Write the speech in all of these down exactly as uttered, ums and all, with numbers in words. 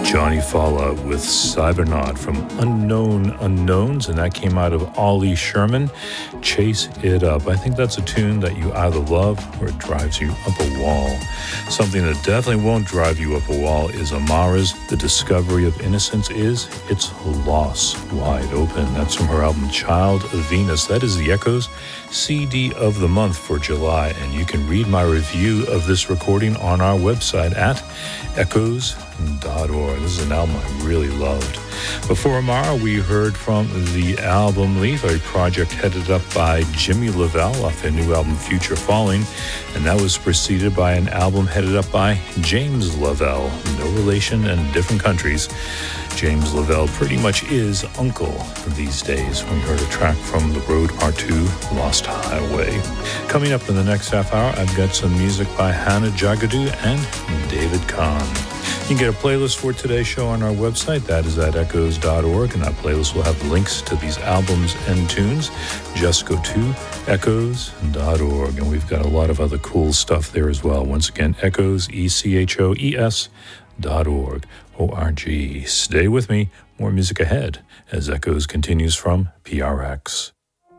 Johnny Falla with Cybernaut from Unknown Unknowns, and that came out of Ollie Sherman. Chase It Up. I think that's a tune that you either love or it drives you up a wall. Something that definitely won't drive you up a wall is Amara's The Discovery of Innocence is Its Loss Wide Open. That's from her album Child of Venus. That is the Echoes C D of the month for July, and you can read my review of this recording on our website at echoes dot org. This is an album I really loved. Before Amara, we heard from the album Leaf, a project headed up by Jimmy Lavelle off their new album Future Falling, and that was preceded by an album headed up by James Lavelle, no relation and different countries. James Lavelle pretty much is uncle these days. We heard a track from The Road Part two, Lost Highway. Coming up in the next half hour, I've got some music by Hannah Jagadu and David Kahn. You can get a playlist for today's show on our website. That is at echoes dot org, and that playlist will have links to these albums and tunes. Just go to echoes dot org, and we've got a lot of other cool stuff there as well. Once again, Echoes, E C H O E S dot org, O R G. Stay with me. More music ahead as Echoes continues from P R X.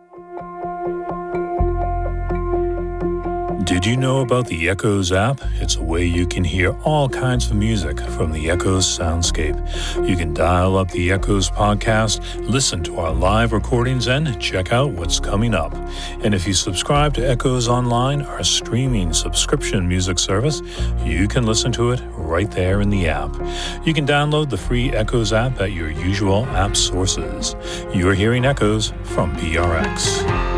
Did you know about the Echoes app? It's a way you can hear all kinds of music from the Echoes soundscape. You can dial up the Echoes podcast, listen to our live recordings, and check out what's coming up. And if you subscribe to Echoes Online, our streaming subscription music service, you can listen to it right there in the app. You can download the free Echoes app at your usual app sources. You're hearing Echoes from P R X.